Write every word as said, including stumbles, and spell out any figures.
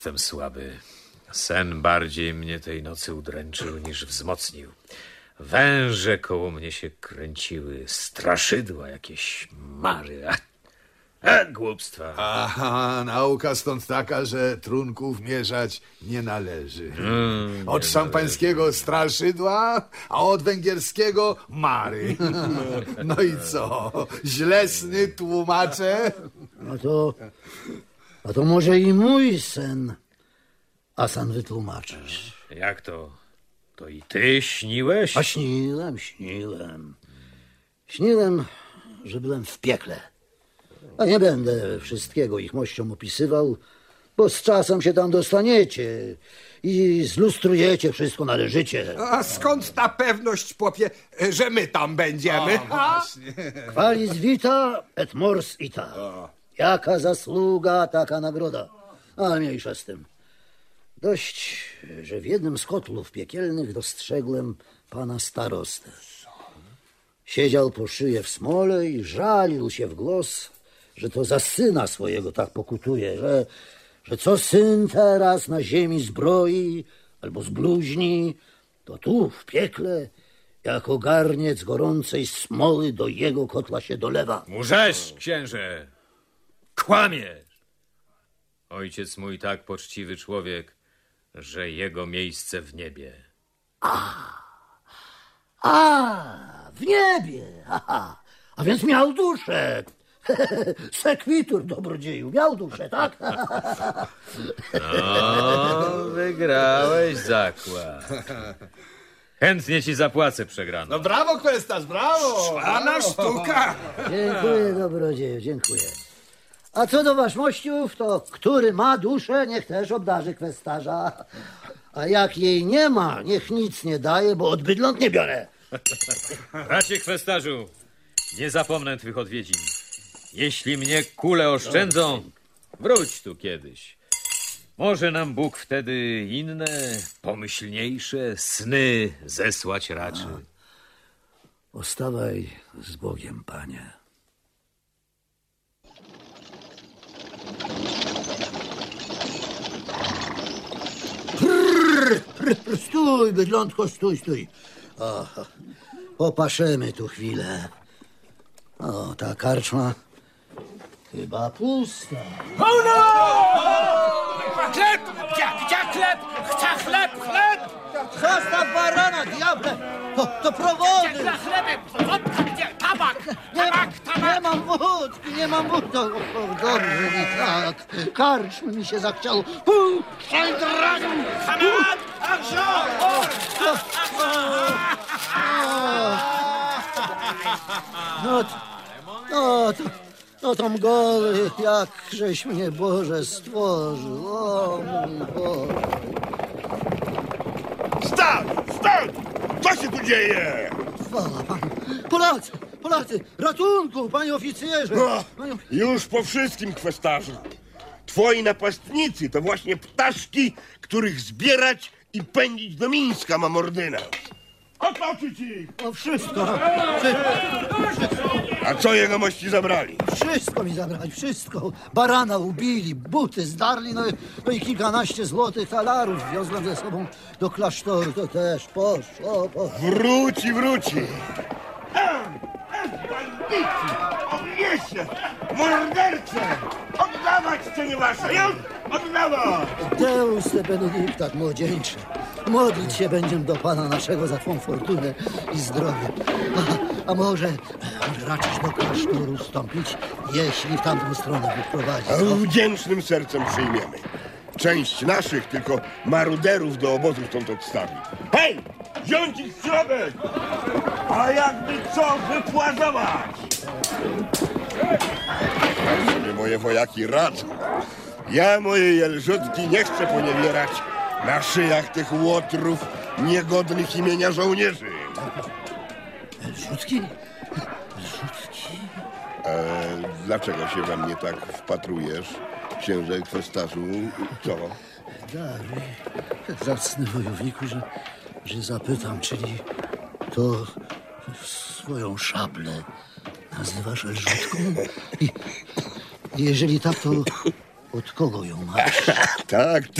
Jestem słaby. Sen bardziej mnie tej nocy udręczył niż wzmocnił. Węże koło mnie się kręciły, straszydła, jakieś mary, a, a głupstwa. Aha, nauka stąd taka, że trunków mieszać nie należy. Mm, Od nie szampańskiego należy. straszydła, a od węgierskiego mary. No i co? Źle sny tłumaczę? No to, a to może i mój sen, Asan, wytłumaczysz. Jak to? To i ty śniłeś? A śniłem, śniłem. Śniłem, że byłem w piekle. A nie będę wszystkiego ich mościom opisywał, bo z czasem się tam dostaniecie i zlustrujecie wszystko należycie. A skąd ta pewność, popie, że my tam będziemy? O, właśnie. Qualis vita et mors ita. Jaka zasługa, taka nagroda. Ale mniejsza z tym. Dość, że w jednym z kotlów piekielnych dostrzegłem pana starostę. Siedział po szyję w smole i żalił się w głos, że to za syna swojego tak pokutuje, że, że co syn teraz na ziemi zbroi albo zbluźni, to tu w piekle jako garniec gorącej smoły do jego kotla się dolewa. Murzesz, księże! Kłamiesz! Ojciec mój tak poczciwy człowiek, że jego miejsce w niebie. A, w niebie, aha, a więc miał duszę. Sekwitur, dobrodzieju, miał duszę, tak? No, wygrałeś zakład. Chętnie ci zapłacę przegraną. No brawo, Kwestas, brawo! Szklana sztuka! Dziękuję, dobrodzieju, dziękuję. A co do waszmościów, to który ma duszę, niech też obdarzy kwestarza. A jak jej nie ma, niech nic nie daje, bo od bydląt nie biorę. Bracie kwestarzu, nie zapomnę twych odwiedzin. Jeśli mnie kule oszczędzą, wróć tu kiedyś. Może nam Bóg wtedy inne, pomyślniejsze sny zesłać raczy. Ostawaj z Bogiem, panie. Prrr, prrr, stój, bydlątko, stój, stój. O, popaszemy tu chwilę. O, ta karczma chyba pusta. Chleb! Gdzie, gdzie chleb? Chcę chleb, chleb! Zostaw barana, diable! To, to prowody! Za chlebem! Wodka, gdzie? Tabak! Nie, Tabak, nie tabak! mam wódki, nie mam wódki. O, o, dobrze mi tak. Karczmy mi się zachciało. Puszczaj draniu! Kameran! No to, no to, no to mgoły, jakżeś mnie, Boże, stworzył. O mój Boże. Stań! Stań! Co się tu dzieje? Chwała Panu. Polacy, Polacy, ratunku, panie oficjerze. O, Panie... już po wszystkim, kwestarzu. Twoi napastnicy to właśnie ptaszki, których zbierać i pędzić do Mińska ma mordynę. Otoczyć ich! O, wszystko, A co jegomości zabrali? wszystko mi zabrali, wszystko. Barana ubili, buty zdarli, no, i- no i kilkanaście złotych talarów wiozłem ze sobą do klasztoru, to też poszło, poszło. Wróci, wróci. Em, em, bandyci! Obiesie! Mordercze! Oddawać, co nie wasze! Już! Oddawać! Deus te benedictat, młodzieńcze. Modlić się będziemy do Pana naszego za Twą fortunę i zdrowie. A, a może, może raczysz do klasztoru wstąpić, jeśli w tamtą stronę wyprowadzi. A wdzięcznym sercem przyjmiemy. Część naszych tylko maruderów do obozów stąd odstawi. Hej! Wziąć ich w środek! A jakby co wypłazować! Tak sobie moje wojaki radzą. Ja moje jelżutki nie chcę poniewierać na szyjach tych łotrów niegodnych imienia żołnierzy. Rzutki? Rzutki? E, dlaczego się we mnie tak wpatrujesz, księże kwestarzu? Co? Daruj, zacny wojowniku, że, że zapytam, czyli to swoją szablę nazywasz elżutką? I jeżeli tak, to Od kogo ją masz? Tak,